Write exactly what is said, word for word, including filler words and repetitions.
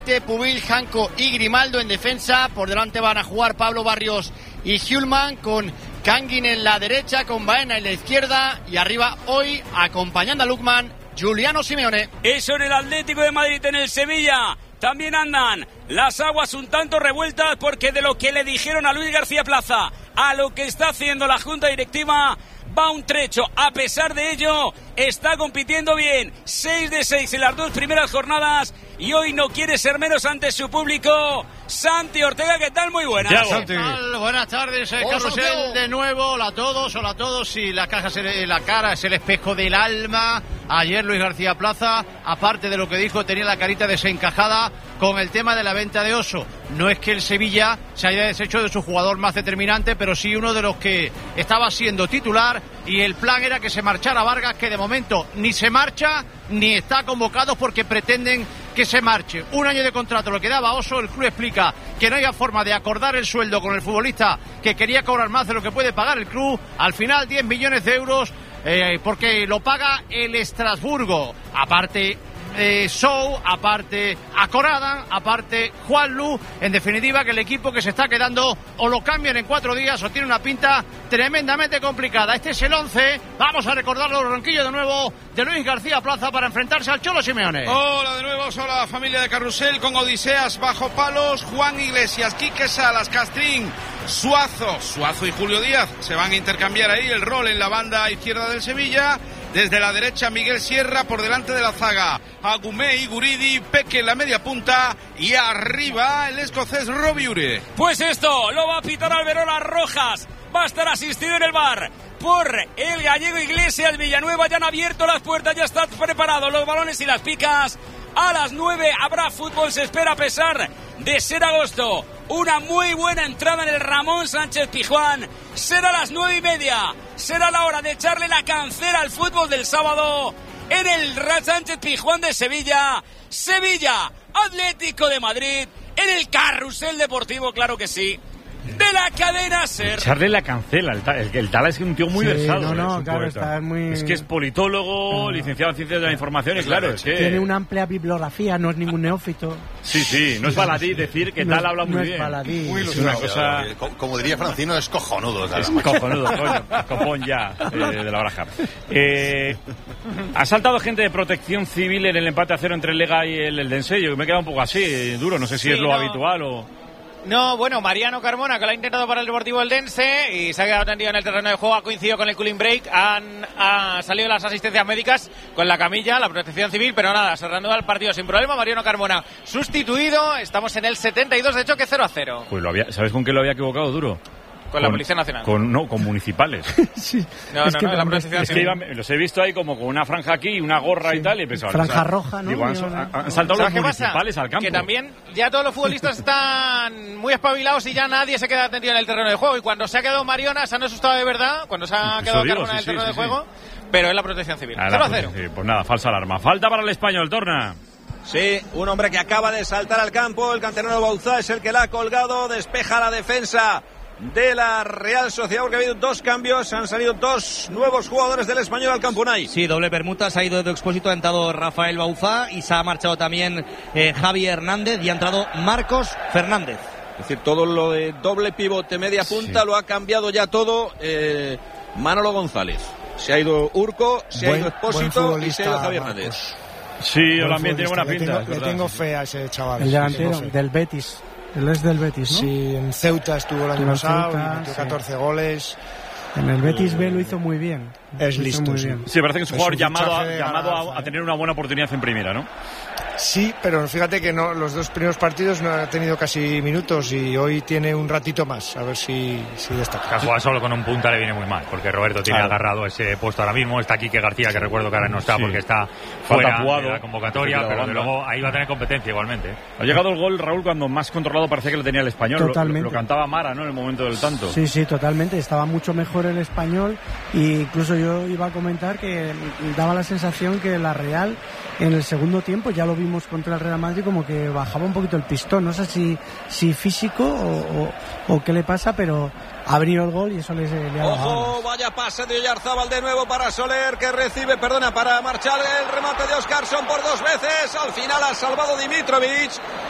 Pubil, Janco y Grimaldo en defensa. Por delante van a jugar Pablo Barrios y Hjulman, con Kangin en la derecha, con Baena en la izquierda, y arriba hoy, acompañando a Lukman, Giuliano Simeone. Eso en el Atlético de Madrid. En el Sevilla también andan las aguas un tanto revueltas, porque de lo que le dijeron a Luis García Plaza a lo que está haciendo la Junta Directiva va un trecho. A pesar de ello, está compitiendo bien. seis de seis en las dos primeras jornadas y hoy no quiere ser menos ante su público. Santi Ortega, ¿qué tal? Muy buenas. ¿Qué tal? Buenas tardes, eh, Carrusel de nuevo. Hola a todos, hola a todos. Y la, caja se le, la cara es el espejo del alma. Ayer Luis García Plaza, aparte de lo que dijo, tenía la carita desencajada con el tema de la venta de Oso. No es que el Sevilla se haya deshecho de su jugador más determinante, pero sí uno de los que estaba siendo titular, y el plan era que se marchara Vargas, que de momento ni se marcha ni está convocado porque pretenden que se marche. Un año de contrato lo que daba Oso. El club explica que no había forma de acordar el sueldo con el futbolista, que quería cobrar más de lo que puede pagar el club. Al final diez millones de euros, eh, porque lo paga el Estrasburgo. Aparte eh, Sou, aparte Acorada, aparte Juanlu. En definitiva, que el equipo que se está quedando o lo cambian en cuatro días o tiene una pinta tremendamente complicada. Este es el once. Vamos a recordarlo, los ronquillos de nuevo de Luis García Plaza para enfrentarse al Cholo Simeone. Hola de nuevo, hola familia de Carrusel, con Odiseas bajo palos, Juan Iglesias, Quique Salas, Castrín, Suazo, Suazo y Julio Díaz se van a intercambiar ahí el rol en la banda izquierda del Sevilla. Desde la derecha Miguel Sierra, por delante de la zaga Agumé y Guridi, Peque en la media punta y arriba el escocés Robbie Ure. Pues esto lo va a pitar Alberola Rojas. Va a estar asistido en el bar por el gallego Iglesias. Villanueva ya han abierto las puertas, ya están preparados los balones y las picas. A las nueve habrá fútbol, se espera, a pesar de ser agosto. Una muy buena entrada en el Ramón Sánchez Pizjuán. Será a las nueve y media. Será la hora de echarle la cancela al fútbol del sábado en el Sánchez Pizjuán de Sevilla. Sevilla, Atlético de Madrid, en el Carrusel Deportivo, claro que sí, de la cadena SER. Echarle la cancela. El, el, el Tala es un tío muy sí, versado. No, no, es claro, está muy... Es que es politólogo, uh, licenciado en Ciencias de la Información, y claro, es que... Tiene una amplia bibliografía, no es ningún neófito. Sí, sí, no es baladí decir que no Tala habla muy no bien. Es baladí. Muy es una cosa... Como, como diría Francino, es cojonudo. Es cojonudo, coño, copón ya, eh, de la baraja. Eh, ha saltado gente de Protección Civil en el empate a cero entre el Lega y el Eldense. Yo me he quedado un poco así, duro, no sé si sí, es lo no. habitual o... No, bueno, Mariano Carmona, que lo ha intentado para el Deportivo Eldense y se ha quedado tendido en el terreno de juego, ha coincidido con el cooling break, han, han salido las asistencias médicas con la camilla, la Protección Civil, pero nada, se reanuda el partido sin problema. Mariano Carmona sustituido, estamos en el setenta y dos, de hecho que cero a cero. Pues lo había, ¿sabes con qué lo había equivocado, Duro? Con, con la Policía Nacional. Con, no, con municipales. sí. No, es no, que no, la Protección es que iba, los he visto ahí como con una franja aquí, una gorra sí. y tal, y he pensado... Franja o sea, roja, ¿no? Digo, han, han, han saltado los municipales pasa? al campo. Que también ya todos los futbolistas están muy espabilados y ya nadie se queda atendido en el terreno de juego. Y cuando se ha quedado Mariona, se han asustado de verdad, cuando se ha quedado digo, Carmona sí, en el terreno sí, de sí, juego, sí. pero es la Protección Civil. Ah, cero a cero. Sí, pues nada, falsa alarma. Falta para el Español, Torna. Sí, un hombre que acaba de saltar al campo, el canterano Bauzá es el que la ha colgado, despeja la defensa de la Real Sociedad, porque ha habido dos cambios, han salido dos nuevos jugadores del Español al campo. Unai. Sí, doble permuta, se ha ido de Expósito, ha entrado Rafael Bauzá y se ha marchado también eh, Javi Hernández y ha entrado Marcos Fernández. Es decir, todo lo de doble pivote, media punta, sí. Lo ha cambiado ya todo eh, Manolo González. Se ha ido Urco, se buen, ha ido Expósito y se ha ido Javi Hernández. Sí, también tiene buena pinta. Le tengo, le tengo fe a ese chaval. El delantero del Betis. Él es del Betis, ¿no? Sí, en Ceuta estuvo el año pasado, metió catorce sí. goles. En el Betis B lo hizo muy bien. Es lo listo, muy sí. bien. Sí, parece que es un jugador es un llamado, a, llamado a, a, a tener una buena oportunidad en primera, ¿no? Sí, pero fíjate que no, los dos primeros partidos no ha tenido casi minutos y hoy tiene un ratito más, a ver si, si destaca. A jugar solo con un punta le viene muy mal, porque Roberto tiene claro. agarrado ese puesto ahora mismo. Está Quique García, que recuerdo que ahora no está sí. porque está fuera jugado, de la convocatoria, pero de luego ahí va a tener competencia igualmente. Ha llegado el gol, Raúl, cuando más controlado parecía que lo tenía el Español. Totalmente. Lo, lo, lo cantaba Mara, ¿no?, en el momento del tanto. Sí, sí, totalmente. Estaba mucho mejor el Español e incluso yo iba a comentar que daba la sensación que la Real en el segundo tiempo, ya lo vimos contra el Real Madrid, como que bajaba un poquito el pistón. No sé si, si físico o, o, o qué le pasa, pero abrió el gol y eso le, le ha dado. Ojo, vaya pase de Oyarzábal de nuevo para Soler, que recibe, perdona, para marchar el remate de Oscarsson por dos veces. Al final ha salvado Dimitrovic.